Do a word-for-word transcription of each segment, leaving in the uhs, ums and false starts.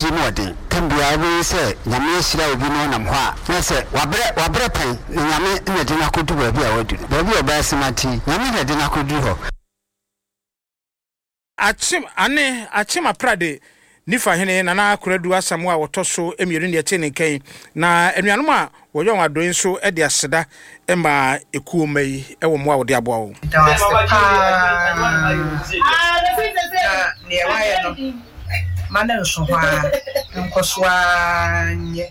no de can be able say nyame shira obi no nam ho a na say wabre wabre pen nyame na de na kodu ba bi a wadu ba bi oba simati nyame na de na kodu ho achim ane achim aprade nifa hene na na akoradu asamu a wotoso emiru ne ete ne kan na anuanom a woyon adoyin so e de aseda e ma ekuo mai e wo mo a wo de aboa wo Mana so ha nkoswa nye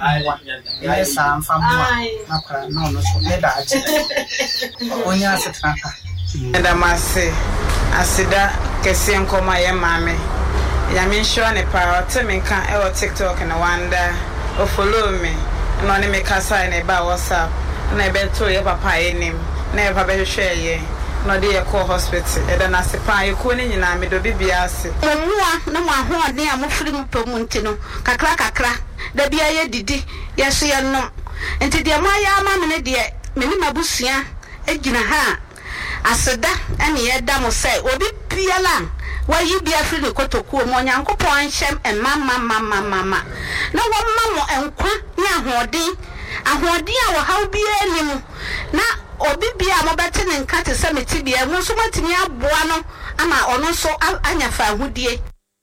ya sa mfamwa nakra no no so me da aje onya asetaka enda mase asida kese nkoma ye mame ya me show ne pa otemenka e o TikTok na wanda o follow me no ne me kasa ne ba WhatsApp na be to ye papa enim na e pa be hwehwe ye no dey call hospital e da na sepa e ko ni nyina me do bibia ase omua na mo ahoɔden a mo firi mo pomunti no kakra kakra da bia ye didi ye so ye no enti de ma ya ma me ne de me ni mabusua egina ha aseda ene ye da mo sai obi piala wa yi bia firi kotokuo mo nyankopɔn hyem emama mama mama na wo ma mo enkwa ni ahoɔden ahoɔden a wo haw bia anim na obi bia mo bete ne nka te se meti bia mo so matimi aboa no ama ono so anya fa ahudie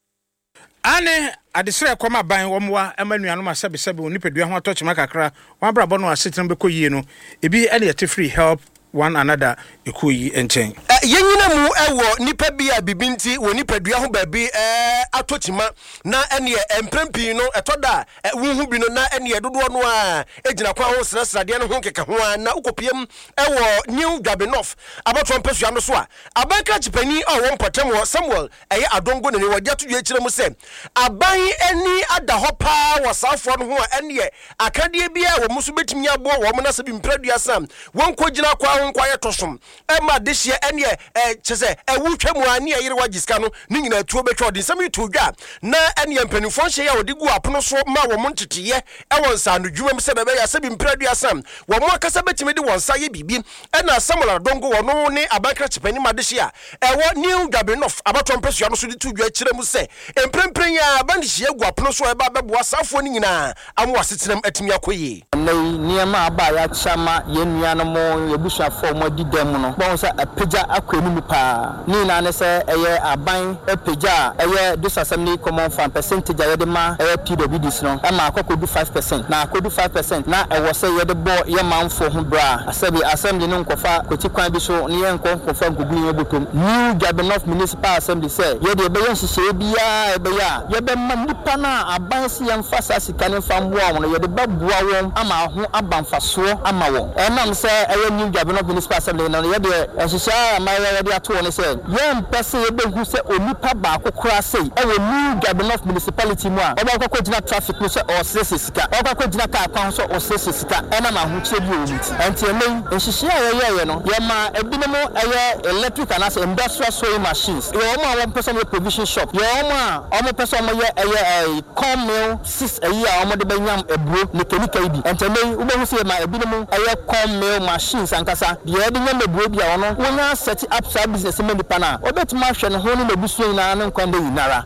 ane adesere kwama ban wo moa emanuanom asabe sabe oni pedua ho atochima kakra wa brabo no asetem beko yie no ebi ene yete free help one another ekuyi enchen eh yenyina mu ewo nipa bia bibinti wo nipa dua ho baabi eh atochima na ene emprempi no etoda wunhu bi no na ene dodo no a ejina kwa ho srasrade no ho keka ho na ukopiem ewo new Gabinoff abato mpesua no so a abanka chipani a wo mpatem wo Samuel eye adongo ne wagya to dua kire mu se aban eni ada ho pa wasafo no ho a ene akade bia wo muso betimi abo wo mo na sabi mpradua sam won kogina kwa nkwaye tosom ema dehye ene eh chese ewutwa mu ani ayire wagiska no ni nyina tuo betwa de nsam itu dwa na ene mpanifo hye ya odi gu apono so ma wo mo ntetiye ewon sa no dwuma se bebe ya sabi mpradua sam wo mo akasa betimi de won sa ye bibi ena Samuel Adongo wo no ne abanka chipani ma dehye a ewo new Gabinoff abato mpesua no so de tu dwa kire mu se emprempren ya bandihye gu apono so eba bebo asafo ni nyina amwo asetenam atimi akoyi nei niema aba ya chama ye nuano mo yebusa fo mo didem no bon sa apega akwani mu pa ni na ne se eye aban apega eye disasem common fan percentage ye de ma eye P W D no e ma akokodu five percent na akodu five percent na e wo se ye de bo ye manfo ho bra asabi assembly no nkofa koti kwan bi so ne ye nko nkofa nkogunu ye botom new Gabinoff municipal assembly say ye de be ye hihye bia e be ya ye be ma nipa na aban se ye mfasa sika ne fambo a no ye de babua won ama ho abamfaso ama won e nam se eye new Gabinoff municipal assembly na ye de hihye ama ye de ato ne se ye mpese ye be hu se onipa ba akokora sei e wo new Gabinoff municipality mu a oba akokora gina traffic no se o sese sika oba akokora gina car kwan so o sese sika e na ma ho che bi o nti enti eme hihye ye ye no ye ma ebinemo eye electric and industrial sewing machines ye o ma won person provision shop ye o ma o mo person mo ye eye corn mill six a year o mo de banyam ebro ne kenika ibi enti eme wo be hu se ma ebinemo eye corn mill machines ankasa ye de nyam ebro bia wono wona set up side business me nipa na obetuma hwe ne ho ne mebusu na ne nkwande yinara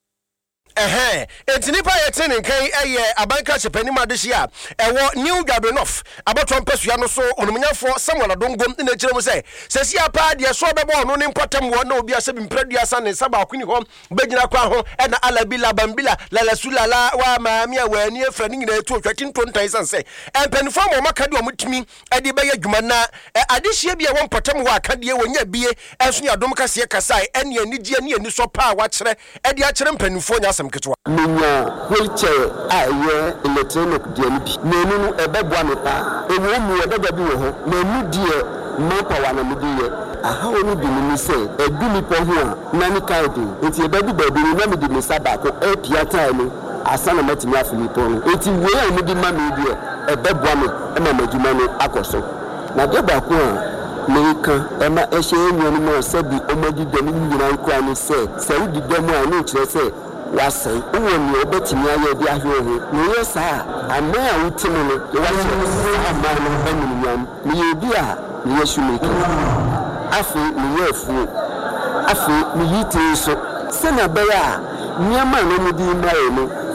ehe etinipa yetene kan eye abanka chepani madehia ewo new Gabinoff abato mpesua no so onomnyafo Samuel Adongo ne kire mu se sesi apa de so bebo no ne mpatam wo na obi asabi mpradua sa ne saba akuni ho begina kwa ho e na alabila bambila lala sulala wa maami awani efra ni nyina etu otwati ntontan sanse empanifo mo makade o mutimi e de beye dwuma na adehia bia wo mpatam wo akade wonya bie enso ya dom kase kasai ene anigye ne ani so pa wa kire e de a kire mpanifo nya Minya wheelchair a ye electronic dianipi nenu no ebeboa me pa ewo mu edada bi wo ho nenu die mopa wa na midiye aha oni bi ni se edu mi po ho a na ni kaidi enti ebadu baby ni na mi di mesaba ko e pia time asana matimi afili po no enti we a mi di ma me die ebeboa me e ma maduma no akoso na de ba ko a America ema ehye enwonu mo se bi omadi de ni nyina nkwa ni se se udi de mo a no kire se wasai uwoni obetimi aye bi ahwe ho no yesa ama a wutimi no wase ama no banu nyam ni yebi a ni yesu meki afi ni yefu afi ni yiti so se na be a nyama no mudi mai no